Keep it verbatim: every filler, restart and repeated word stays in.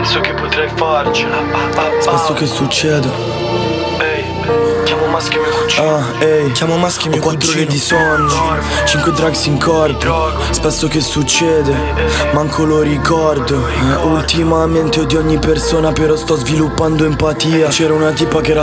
penso che potrei farcela. ah, ah, ah. Spesso che succede. Chiamo maschio mio cugino. Ah, ehi, chiamo maschio mio ho quattro ore cugino. di sonno, cinque drugs in corpo. Spesso che succede, manco lo ricordo. eh, Ultimamente odio ogni persona, però sto sviluppando empatia. C'era una tipa che era